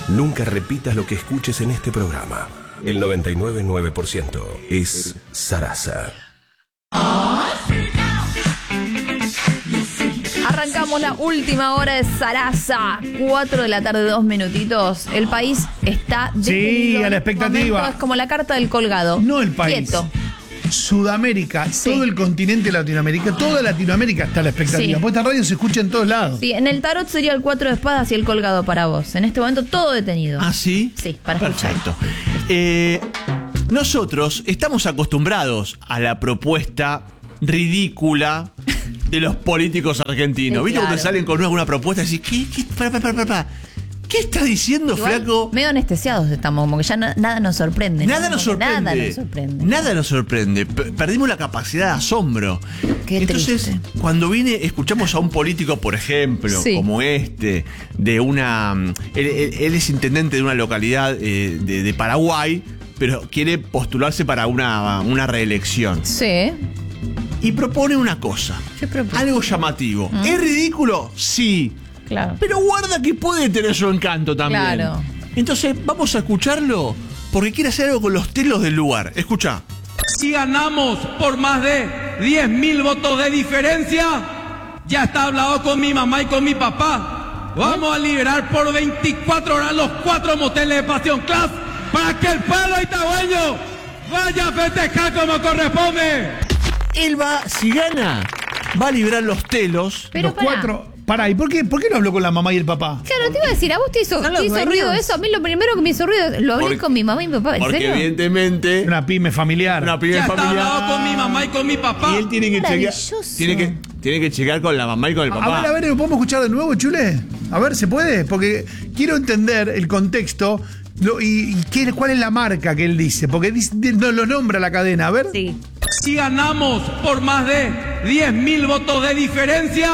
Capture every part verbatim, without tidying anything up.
Nunca repitas lo que escuches en este programa. El noventa y nueve punto nueve por ciento es Sarasa. Arrancamos la última hora de Sarasa. cuatro de la tarde, dos minutitos. El país está Sí, a la expectativa. Es como la carta del colgado. No el país. Quieto. Sudamérica, Sí. todo el continente Latinoamérica, toda Latinoamérica está a la expectativa. Sí. Pues esta radio se escucha en todos lados. Sí, en el tarot sería el cuatro de espadas y el colgado para vos. En este momento todo detenido. ¿Ah, sí? Sí, para escuchar. Perfecto. Eh, nosotros estamos acostumbrados a la propuesta ridícula de los políticos argentinos. Sí, ¿Viste claro. cuando salen con alguna propuesta y decís, ¿qué, qué, para, para, para, para, ¿qué está diciendo, Igual, flaco? medio anestesiados estamos, como que ya na- nada nos sorprende. Nada ¿no? nos Como que sorprende. Nada nos sorprende. Nada nos sorprende. P- Perdimos la capacidad de asombro. Qué Entonces, triste. cuando viene, escuchamos a un político, por ejemplo, Sí. como este, de una. Él, él- él es intendente de una localidad eh, de, de Paraguay, pero quiere postularse para una, una reelección. Sí. Y propone una cosa. ¿Qué propone? Algo llamativo. ¿Mm? ¿Es ridículo? Sí. Claro. Pero guarda que puede tener su encanto también. Claro. Entonces, vamos a escucharlo porque quiere hacer algo con los telos del lugar. Escucha. Si ganamos por más de diez mil votos de diferencia, ya está hablado con mi mamá y con mi papá. Vamos a liberar por veinticuatro horas los cuatro moteles de Pasión Class para que el pueblo itagüeño vaya a festejar como corresponde. Él va, si gana, va a liberar los telos. Pero Los pará. cuatro. Pará, ¿y por qué, por qué no habló con la mamá y el papá? Claro, te iba a decir, ¿a vos te hizo, ¿Son los te hizo dueños? ruido eso? A mí lo primero que me hizo ruido, lo hablé Porque- con mi mamá y mi papá. ¿En Porque serio? evidentemente Una pyme familiar. una Ya primera está familiar. hablado con mi mamá y con mi papá. Y él tiene que chequear. Maravilloso. Tiene que, tiene que chequear con la mamá y con el papá. A ver, a ver, ¿lo podemos escuchar de nuevo, Chule? A ver, ¿se puede? Porque quiero entender el contexto lo- y, y qué, cuál es la marca que él dice. Porque dice- no lo nombra la cadena. A ver. Sí. Si ganamos por más de diez mil votos de diferencia,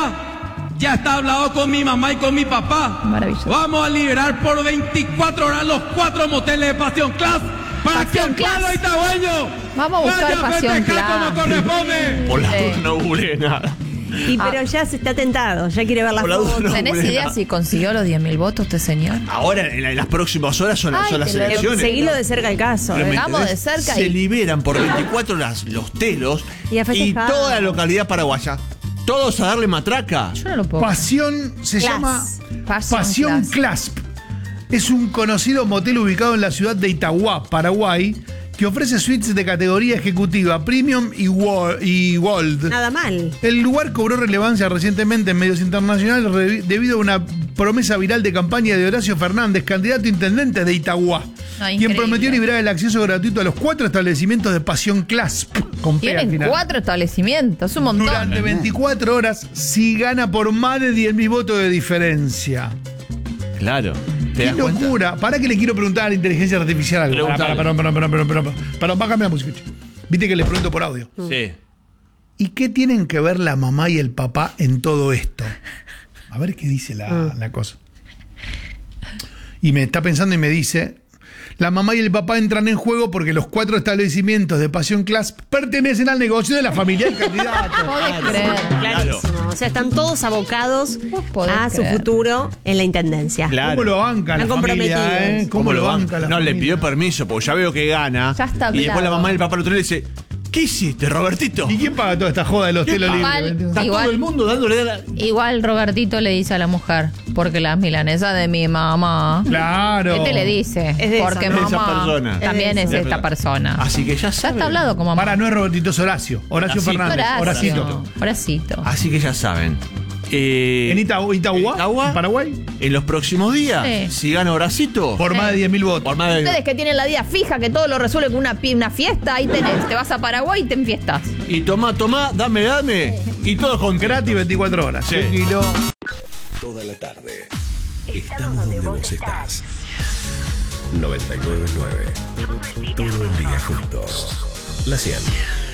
ya está hablado con mi mamá y con mi papá. Maravilloso. Vamos a liberar por veinticuatro horas los cuatro moteles de Pasión Class para Pasión que el Class. pueblo itagüeño Vamos a buscar vaya a Pasión festejar Class. como corresponde. Por la Sí. duda no googleé nada. Y pero ya se está tentado, ya quiere ver las Por la duda fotos. no. ¿Tenés hombre, idea no. si consiguió los diez mil votos este señor? Ahora, en, la- en las próximas horas son, Ay, son las te lo- elecciones. Seguilo de cerca el caso. Pero ¿eh? me Vamos entendés, de cerca se y- liberan por veinticuatro horas los telos Y a y festejar. toda la localidad paraguaya. Todos a darle matraca. Yo no lo puedo. Pasión se Class. llama Pasión Pasión Class. Clasp. Es un conocido motel ubicado en la ciudad de Itagua, Paraguay, que ofrece suites de categoría ejecutiva, premium y, wo- y gold. Nada mal. El lugar cobró relevancia recientemente en medios internacionales re- debido a una promesa viral de campaña de Horacio Fernández, candidato a intendente de Itagua, Ah, quien increíble. prometió liberar el acceso gratuito a los cuatro establecimientos de Pasión Clasp. Con P al Tienen final. cuatro establecimientos, un montón. Durante veinticuatro horas, si gana por más de diez mil votos de diferencia. Claro. ¿Te ¡Qué das cuenta? locura! ¿Para que le quiero preguntar a la inteligencia artificial algo? Pará, Preguntale. pará, perdón, perdón, perdón, perdón, perdón. Perdón, bájame la música. che. Viste que le pregunto por audio. Sí. ¿Y qué tienen que ver la mamá y el papá en todo esto? A ver qué dice la, Ah. la cosa. Y me está pensando y me dice: la mamá y el papá entran en juego porque los cuatro establecimientos de Pasión Class pertenecen al negocio de la familia del candidato. Podés creer. Clarísimo. O sea, están todos abocados Vos podés a su creer. futuro en la intendencia. Claro. ¿Cómo lo banca la Están familia? comprometidos. Eh? ¿Cómo, lo banca la No, familia? le pidió permiso porque ya veo que gana. Ya está y después hablado. la mamá y el papá al otro día le dice: ¿qué hiciste, Robertito? ¿Y quién paga toda esta joda de los ¿Qué telos paga? libres? Está Igual- todo el mundo dándole la... Igual Robertito le dice a la mujer, porque las milanesas de mi mamá. Claro. Este le dice, Es de porque esa, de esa mamá persona. también Es es, de esa. esta persona. Así que ya Ya saben. está hablado como mamá. Para, no es Robertito, es Horacio. Horacio Horacito. Fernández. Horacio. Horacito. Horacito. Así que ya saben. Eh, ¿En Ita- Itagua? Itagua, ¿En Paraguay? En los próximos días, Sí. si gana Horacito, Por más de diez mil votos. por más de... Ustedes que tienen la día fija, que todo lo resuelve con una, pi- una fiesta, ahí tenés. Te vas a Paraguay y te enfiestas. Y tomá, tomá, dame, dame. Y todo con Gratis veinticuatro horas. Sí. Un kilo. Toda la tarde. Estamos donde vos estás. noventa y nueve punto nueve. Todo el día juntos. La cien.